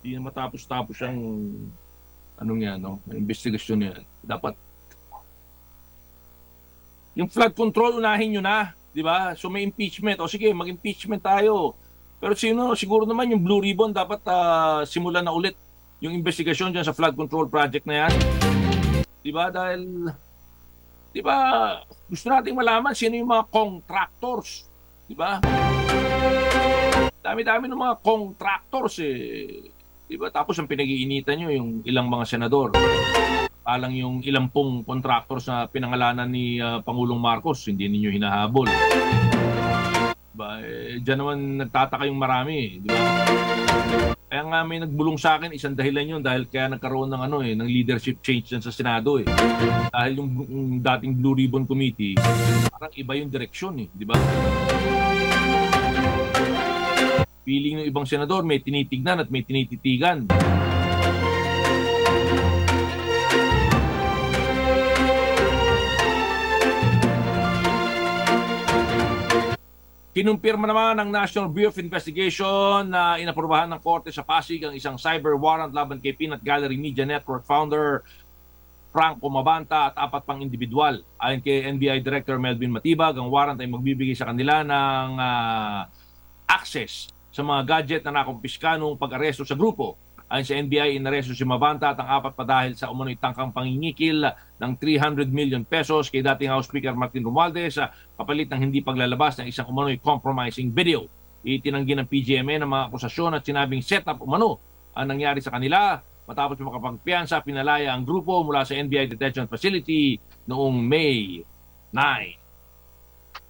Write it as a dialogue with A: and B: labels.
A: Hindi na matapos-tapos ang anong yan, no? Investigasyon yan. Dapat yung flood control unahin nyo na, di ba? So may impeachment. O sige, mag-impeachment tayo. Pero siguro naman yung Blue Ribbon dapat simulan na ulit yung investigasyon dyan sa flood control project na yan. Di ba? Dahil, di ba, gusto nating malaman sino yung mga contractors. Di ba? Dami-dami ng mga contractors eh. Di ba? Tapos ang pinag-iinitan nyo yung ilang mga senador. Alang yung ilang pong contractors na pinangalanan ni Pangulong Marcos, hindi ninyo hinahabol. Diba? Diyan naman nagtataka yung marami, di ba? Kaya nga may nagbulong sa akin, isang dahilan yun dahil kaya nagkaroon ng ng leadership change dyan sa Senado eh. Dahil yung dating Blue Ribbon Committee, parang iba yung direksyon eh, di ba? Feeling ng ibang senador may tinitignan at may tinititigan. Kinumpirma naman ng National Bureau of Investigation na inaprubahan ng Korte sa Pasig ang isang cyber warrant laban kay Peanut Gallery Media Network founder Franco Mabanta at apat pang individual. Ayon kay NBI Director Melvin Matibag, ang warrant ay magbibigay sa kanila ng access sa mga gadget na nakumpiska noong pag-aresto sa grupo. Ayon sa NBI, inaresto si Mabanta at ang apat pa dahil sa umano'y tangkang pangingikil ng 300 million pesos kay dating House Speaker Martin Romualdez kapalit ng hindi paglalabas ng isang umano'y compromising video. Itinanggi ng PGMA ng mga akusasyon at sinabing setup umano ang nangyari sa kanila matapos makapagpiyansa pinalaya ang grupo mula sa NBI detention facility noong May 9.